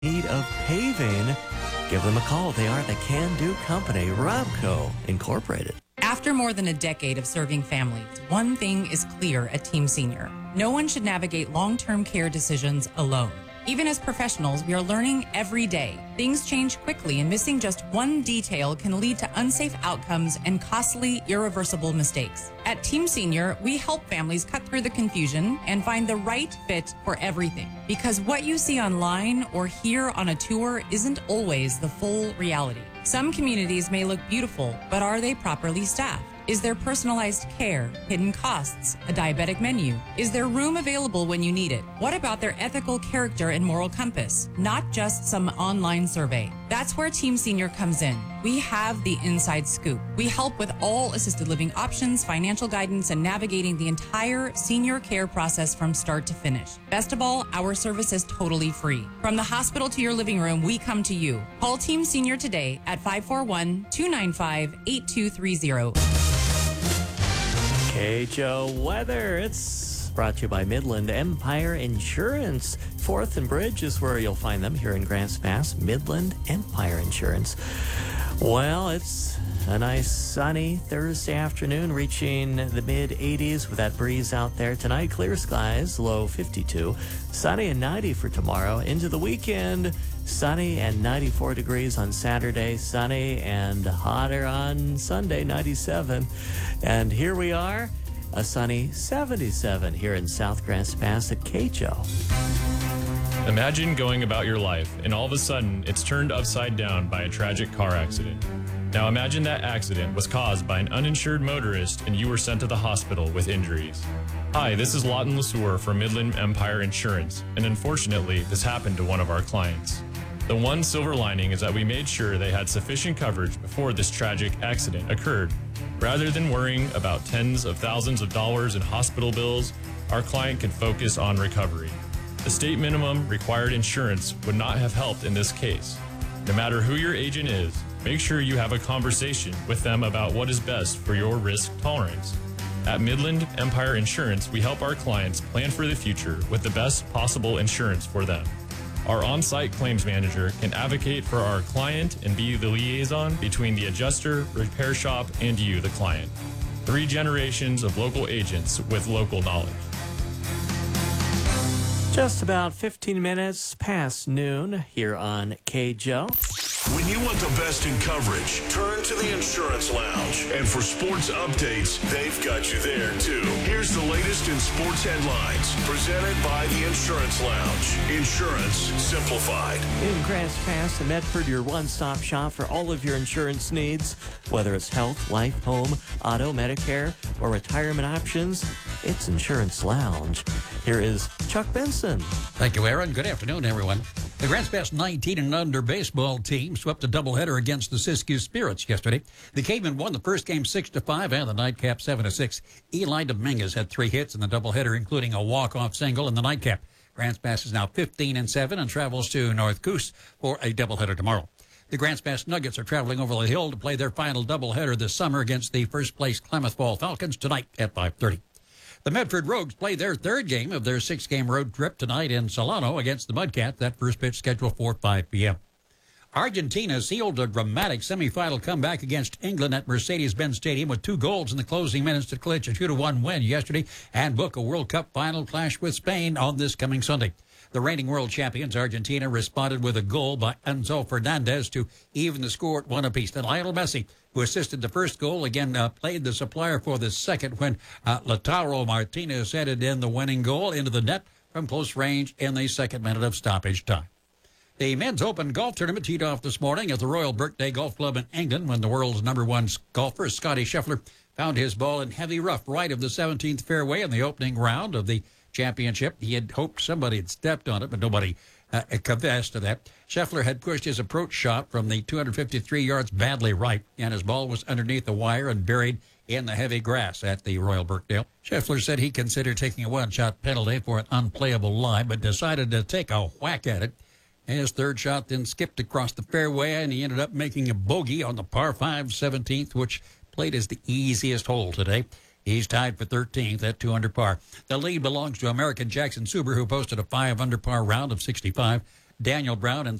need of paving, give them a call. They are the Can Do Company, Robco Incorporated. After more than a decade of serving families, one thing is clear at Team Senior. No one should navigate long-term care decisions alone. Even as professionals, we are learning every day. Things change quickly, and missing just one detail can lead to unsafe outcomes and costly, irreversible mistakes. At Team Senior, we help families cut through the confusion and find the right fit for everything. Because what you see online or hear on a tour isn't always the full reality. Some communities may look beautiful, but are they properly staffed? Is there personalized care, hidden costs, a diabetic menu? Is there room available when you need it? What about their ethical character and moral compass? Not just some online survey. That's where Team Senior comes in. We have the inside scoop. We help with all assisted living options, financial guidance, and navigating the entire senior care process from start to finish. Best of all, our service is totally free. From the hospital to your living room, we come to you. Call Team Senior today at 541-295-8230. KHO Weather. It's brought to you by Midland Empire Insurance. 4th and Bridge is where you'll find them here in Grants Pass. Midland Empire Insurance. Well, it's a nice sunny Thursday afternoon, reaching the mid-80s with that breeze out there. Tonight, clear skies, low 52. Sunny and 90 for tomorrow. Into the weekend, sunny and 94 degrees on Saturday. Sunny and hotter on Sunday, 97. And here we are, a sunny 77 here in South Grants Pass at KHO. Imagine going about your life, and all of a sudden, it's turned upside down by a tragic car accident. Now imagine that accident was caused by an uninsured motorist and you were sent to the hospital with injuries. Hi, this is Lawton Lesueur from Midland Empire Insurance, and unfortunately, this happened to one of our clients. The one silver lining is that we made sure they had sufficient coverage before this tragic accident occurred. Rather than worrying about tens of thousands of dollars in hospital bills, our client could focus on recovery. The state minimum required insurance would not have helped in this case. No matter who your agent is, make sure you have a conversation with them about what is best for your risk tolerance. At Midland Empire Insurance, we help our clients plan for the future with the best possible insurance for them. Our on-site claims manager can advocate for our client and be the liaison between the adjuster, repair shop, and you, the client. 3 generations of local agents with local knowledge. Just about 15 minutes past noon here on KHO. When you want the best in coverage, turn to the Insurance Lounge. And for sports updates, they've got you there, too. Here's the latest in sports headlines, presented by the Insurance Lounge. Insurance simplified. In Grants Pass and Medford, your one-stop shop for all of your insurance needs. Whether it's health, life, home, auto, Medicare, or retirement options, it's Insurance Lounge. Here is Chuck Benson. Thank you, Aaron. Good afternoon, everyone. The Grants Pass 19 and under baseball team swept a doubleheader against the Siskiyou Spirits yesterday. The Cavemen won the first game 6-5 and the nightcap 7-6. Eli Dominguez had 3 hits in the doubleheader, including a walk-off single in the nightcap. Grants Pass is now 15-7 and travels to North Coos for a doubleheader tomorrow. The Grants Pass Nuggets are traveling over the hill to play their final doubleheader this summer against the first-place Klamath Fall Falcons tonight at 5:30. The Medford Rogues play their 3rd game of their 6-game road trip tonight in Solano against the Mudcats. That first pitch scheduled for 5 p.m. Argentina sealed a dramatic semifinal comeback against England at Mercedes-Benz Stadium with 2 goals in the closing minutes to clinch a 2-1 win yesterday and book a World Cup final clash with Spain on this coming Sunday. The reigning world champions, Argentina, responded with a goal by Enzo Fernandez to even the score at 1 apiece. And Lionel Messi, who assisted the first goal, again played the supplier for the second when Lautaro Martinez headed in the winning goal into the net from close range in the 2nd minute of stoppage time. The Men's Open Golf Tournament teed off this morning at the Royal Birkday Golf Club in England when the world's #1 golfer, Scottie Scheffler, found his ball in heavy rough right of the 17th fairway in the opening round of the championship. He had hoped somebody had stepped on it, but nobody confessed to that. Scheffler had pushed his approach shot from the 253 yards badly right, and his ball was underneath the wire and buried in the heavy grass at the Royal Birkdale. Scheffler said he considered taking a 1-shot penalty for an unplayable lie, but decided to take a whack at it. His 3rd shot then skipped across the fairway, and he ended up making a bogey on the par 5 17th, which played as the easiest hole today. He's tied for 13th at 2 under par. The lead belongs to American Jackson Suber, who posted a 5 under par round of 65. Daniel Brown and